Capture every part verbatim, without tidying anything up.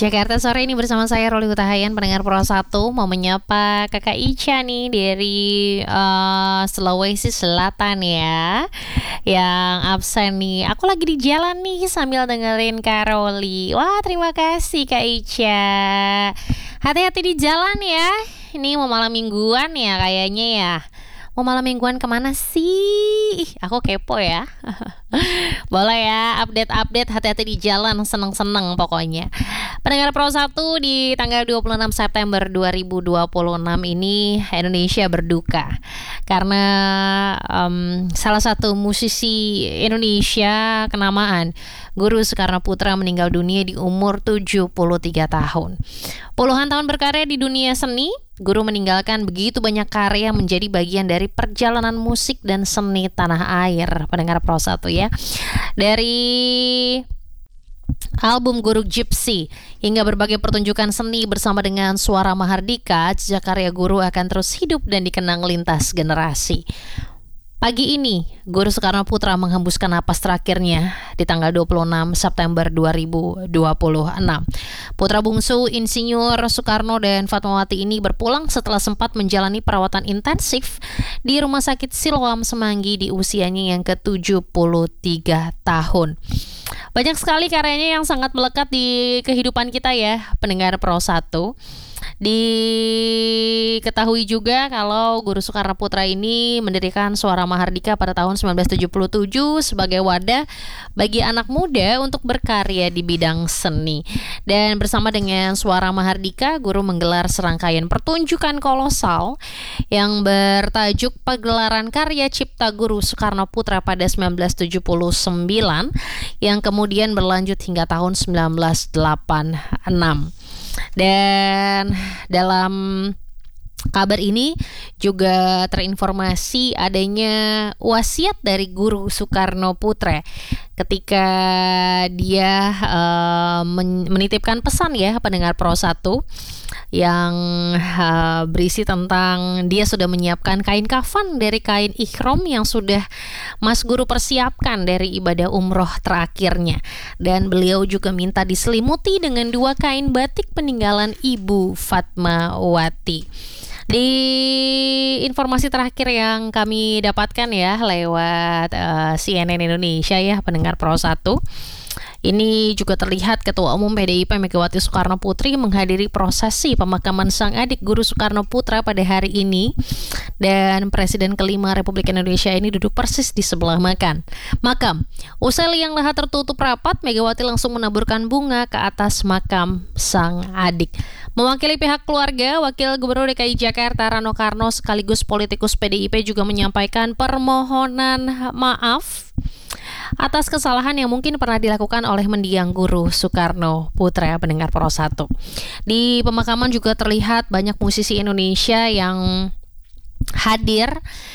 Jakarta sore ini bersama saya Roli Hutahayan, pendengar Pro satu, mau menyapa Kakak Ica nih dari uh, Sulawesi Selatan ya, yang absen nih. Aku lagi di jalan nih sambil dengerin Kak Roli. Wah, terima kasih Kak Ica. Hati-hati di jalan ya. Ini mau malam mingguan ya kayaknya ya. Mau malam mingguan kemana sih? Ih, aku kepo ya. Boleh ya, update-update, hati-hati di jalan, seneng-seneng pokoknya. Pendengar Pro satu, di tanggal dua puluh enam September dua ribu dua puluh enam ini Indonesia berduka karena um, salah satu musisi Indonesia kenamaan, Guru Soekarno Putra, meninggal dunia di umur tujuh puluh tiga tahun. Puluhan tahun berkarya di dunia seni, Guru meninggalkan begitu banyak karya menjadi bagian dari perjalanan musik dan seni tanah air. Pendengar Pro satu ya. Dari album Guru Gypsy hingga berbagai pertunjukan seni bersama dengan Suara Mahardika, jejak karya Guru akan terus hidup dan dikenang lintas generasi. Pagi ini, Guru Soekarno Putra menghembuskan napas terakhirnya di tanggal dua puluh enam September dua ribu dua puluh enam. Putra bungsu Insinyur Soekarno dan Fatmawati ini berpulang setelah sempat menjalani perawatan intensif di Rumah Sakit Siloam Semanggi di usianya yang ke tujuh puluh tiga tahun. Banyak sekali karyanya yang sangat melekat di kehidupan kita ya, pendengar Pro satu. Diketahui juga kalau Guru Soekarno Putra ini mendirikan Suara Mahardika pada tahun sembilan belas tujuh puluh tujuh sebagai wadah bagi anak muda untuk berkarya di bidang seni. Dan bersama dengan Suara Mahardika, Guru menggelar serangkaian pertunjukan kolosal yang bertajuk Pagelaran Karya Cipta Guru Soekarno Putra pada sembilan belas tujuh puluh sembilan yang kemudian berlanjut hingga tahun sembilan belas delapan puluh enam. Dan dalam kabar ini juga terinformasi adanya wasiat dari Guru Soekarno Putra ketika dia uh, men- menitipkan pesan ya, pendengar Pro satu, yang uh, berisi tentang dia sudah menyiapkan kain kafan dari kain ikhram yang sudah Mas Guru persiapkan dari ibadah umroh terakhirnya, dan beliau juga minta diselimuti dengan dua kain batik peninggalan Ibu Fatmawati. Di informasi terakhir yang kami dapatkan ya lewat uh, C N N Indonesia ya, pendengar Pro satu, ini juga terlihat Ketua Umum P D I P Megawati Soekarno Putri menghadiri prosesi pemakaman sang adik Guru Soekarno Putra pada hari ini, dan Presiden kelima Republik Indonesia ini duduk persis di sebelah makan makam. Usai liang lahat tertutup rapat, Megawati langsung menaburkan bunga ke atas makam sang adik. Mewakili pihak keluarga, Wakil Gubernur D K I Jakarta Rano Karno sekaligus politikus P D I P juga menyampaikan permohonan maaf atas kesalahan yang mungkin pernah dilakukan oleh mendiang Guru Soekarno Putra, pendengar Pro satu. Di pemakaman juga terlihat banyak musisi Indonesia yang hadir,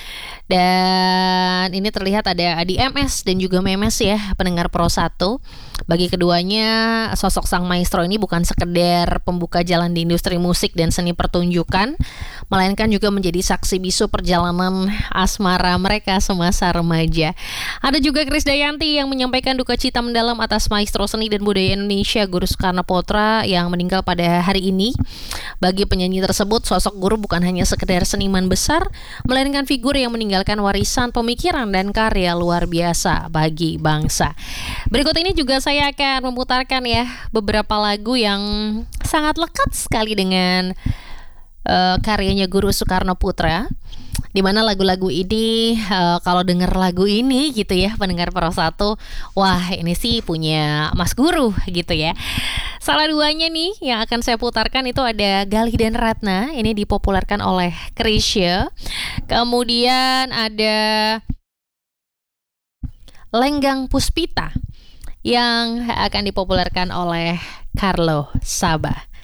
dan ini terlihat ada Adi M S dan juga Memes ya, pendengar Pro satu. Bagi keduanya, sosok sang maestro ini bukan sekedar pembuka jalan di industri musik dan seni pertunjukan, melainkan juga menjadi saksi bisu perjalanan asmara mereka semasa remaja. Ada juga Krisdayanti yang menyampaikan duka cita mendalam atas maestro seni dan budaya Indonesia Guru Soekarno Putra yang meninggal pada hari ini. Bagi penyanyi tersebut, sosok Guru bukan hanya sekedar seniman besar, melainkan figur yang meninggalkan warisan pemikiran dan karya luar biasa bagi bangsa. Berikut ini juga saya akan memutarkan ya beberapa lagu yang sangat lekat sekali dengan uh, karyanya Guru Soekarno Putra, di mana lagu-lagu ini uh, kalau dengar lagu ini gitu ya, pendengar Pro satu, wah ini sih punya Mas Guru gitu ya. Salah duanya nih yang akan saya putarkan itu ada Galih dan Ratna, ini dipopulerkan oleh Chrisye. Kemudian ada Lenggang Puspita yang akan dipopulerkan oleh Carlo Sabah.